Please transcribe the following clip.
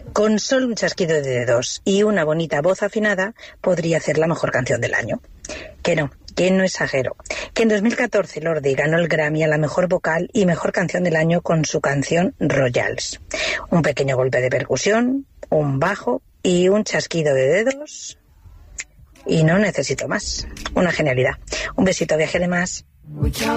Con solo un chasquido de dedos y una bonita voz afinada, podría ser la mejor canción del año. Que no exagero. Que en 2014 Lordi ganó el Grammy a la mejor vocal y mejor canción del año con su canción Royals. Un pequeño golpe de percusión, un bajo y un chasquido de dedos. Y no necesito más. Una genialidad. Un besito, viaje de más.